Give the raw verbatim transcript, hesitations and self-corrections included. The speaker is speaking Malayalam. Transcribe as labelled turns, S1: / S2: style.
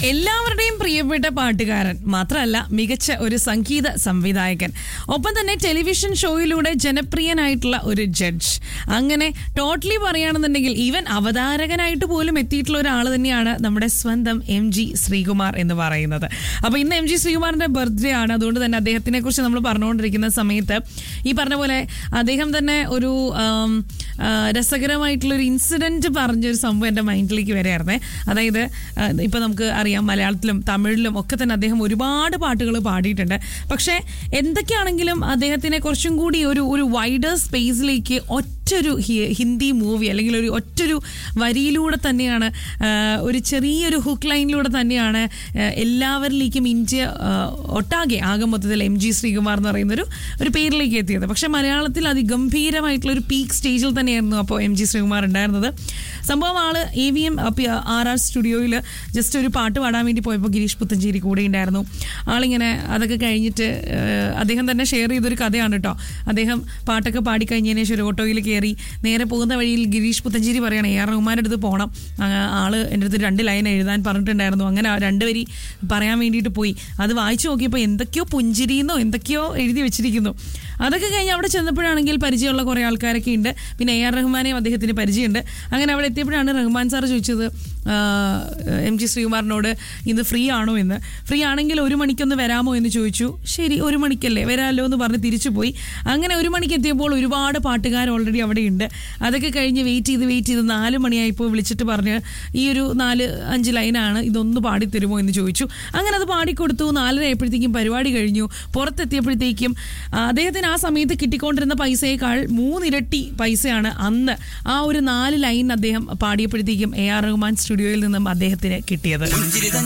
S1: എല്ലാവരുടെയും പ്രിയപ്പെട്ട പാട്ടുകാരൻ മാത്രമല്ല, മികച്ച ഒരു സംഗീത സംവിധായകൻ, ഒപ്പം തന്നെ ടെലിവിഷൻ ഷോയിലൂടെ ജനപ്രിയനായിട്ടുള്ള ഒരു ജഡ്ജ്. അങ്ങനെ ടോട്ടലി പറയുകയാണെന്നുണ്ടെങ്കിൽ ഈവൻ അവതാരകനായിട്ട് പോലും എത്തിയിട്ടുള്ള ഒരാൾ തന്നെയാണ് നമ്മുടെ സ്വന്തം എം ജി ശ്രീകുമാർ എന്ന് പറയുന്നത്. അപ്പോൾ ഇന്ന് എം ജി ശ്രീകുമാറിന്റെ ബർത്ത്ഡേ ആണ്. അതുകൊണ്ട് തന്നെ അദ്ദേഹത്തിനെ കുറിച്ച് നമ്മൾ പറഞ്ഞുകൊണ്ടിരിക്കുന്ന സമയത്ത് ഈ പറഞ്ഞ പോലെ അദ്ദേഹം തന്നെ ഒരു രസകരമായിട്ടുള്ളൊരു ഇൻസിഡന്റ് പറഞ്ഞൊരു സംഭവം എൻ്റെ മൈൻഡിലേക്ക് വരെയായിരുന്നേ. അതായത് ഇപ്പം നമുക്ക് അറിയാം, മലയാളത്തിലും തമിഴിലും ഒക്കെ തന്നെ അദ്ദേഹം ഒരുപാട് പാട്ടുകൾ പാടിയിട്ടുണ്ട്. പക്ഷേ എന്തൊക്കെയാണെങ്കിലും അദ്ദേഹത്തിനെ കുറച്ചും കൂടി ഒരു ഒരു വൈഡർ സ്പേസിലേക്ക് ഒറ്റൊരു ഹിന്ദി മൂവി അല്ലെങ്കിൽ ഒരു ഒറ്റൊരു വരിയിലൂടെ തന്നെയാണ്, ഒരു ചെറിയൊരു ഹുക്ക് ലൈനിലൂടെ തന്നെയാണ് എല്ലാവരിലേക്കും ഇന്ത്യ ഒട്ടാകെ ആകെ മൊത്തത്തിൽ എം ജി ശ്രീകുമാർ എന്ന് പറയുന്നൊരു ഒരു പേരിലേക്ക് എത്തിയത്. പക്ഷെ മലയാളത്തിൽ അതിഗംഭീരമായിട്ടുള്ള ഒരു പീക്ക് സ്റ്റേജിൽ തന്നെയായിരുന്നു അപ്പോൾ എം ജി ശ്രീകുമാർ ഉണ്ടായിരുന്നത്. സംഭവം ആള് A V M R R സ്റ്റുഡിയോയിൽ ജസ്റ്റ് ഒരു പാട്ട് പാടാൻ വേണ്ടി പോയപ്പോൾ ഗിരീഷ് പുത്തഞ്ചേരി കൂടെ ഉണ്ടായിരുന്നു. ആളിങ്ങനെ അതൊക്കെ കഴിഞ്ഞിട്ട് അദ്ദേഹം തന്നെ ഷെയർ ചെയ്തൊരു കഥയാണ് കേട്ടോ. അദ്ദേഹം പാട്ടൊക്കെ പാടിക്കഴിഞ്ഞതിന് ശേഷം ഒരു ഓട്ടോയിൽ കയറി നേരെ പോകുന്ന വഴിയിൽ ഗിരീഷ് പുത്തഞ്ചേരി പറയണം എ ആർ റഹ്മാൻ്റെ അടുത്ത് പോകണം, ആള് എൻ്റെ അടുത്ത് രണ്ട് ലൈൻ എഴുതാൻ പറഞ്ഞിട്ടുണ്ടായിരുന്നു. അങ്ങനെ രണ്ട് വരി പറയാൻ വേണ്ടിയിട്ട് പോയി. അത് വായിച്ചു നോക്കിയപ്പോൾ എന്തൊക്കെയോ പുഞ്ചിരിയെന്നോ എന്തൊക്കെയോ എഴുതി വെച്ചിരിക്കുന്നു. അതൊക്കെ കഴിഞ്ഞ് അവിടെ ചെന്നപ്പോഴാണെങ്കിൽ പരിചയമുള്ള കുറേ ആൾക്കാരൊക്കെ ഉണ്ട്. പിന്നെ എ ആർ റഹ്മാനെയും അദ്ദേഹത്തിന് പരിചയമുണ്ട്. അങ്ങനെ അവിടെ എത്തിയപ്പോഴാണ് റഹ്മാൻ സാർ ചോദിച്ചത് എം ജി ശ്രീകുമാറിനോട് ഇന്ന് ഫ്രീ ആണോ എന്ന്. ഫ്രീ ആണെങ്കിൽ ഒരു മണിക്കൊന്ന് വരാമോ എന്ന് ചോദിച്ചു. ശരി, ഒരു മണിക്കല്ലേ വരാമല്ലോ എന്ന് പറഞ്ഞ് തിരിച്ചു പോയി. അങ്ങനെ ഒരു മണിക്ക് എത്തിയപ്പോൾ ഒരുപാട് പാട്ടുകാർ ഓൾറെഡി അവിടെ ഉണ്ട്. അതൊക്കെ കഴിഞ്ഞ് വെയിറ്റ് ചെയ്ത് വെയിറ്റ് ചെയ്ത് നാല് മണിയായിപ്പോൾ വിളിച്ചിട്ട് പറഞ്ഞ് ഈ ഒരു നാല് അഞ്ച് ലൈനാണ്, ഇതൊന്ന് പാടിത്തരുമോ എന്ന് ചോദിച്ചു. അങ്ങനെ അത് പാടിക്കൊടുത്തു. നാലര ആയപ്പോഴത്തേക്കും പരിപാടി കഴിഞ്ഞു. പുറത്തെത്തിയപ്പോഴത്തേക്കും അദ്ദേഹത്തിന് ആ സമയത്ത് കിട്ടിക്കൊണ്ടിരുന്ന പൈസയേക്കാൾ മൂന്നിരട്ടി പൈസയാണ് അന്ന് ആ ഒരു നാല് ലൈൻ അദ്ദേഹം പാടിയപ്പോഴത്തേക്കും എ ആർ റഹ്മാൻ സ്റ്റുഡിയോയിൽ നിന്നും അദ്ദേഹത്തിന് കിട്ടിയത്.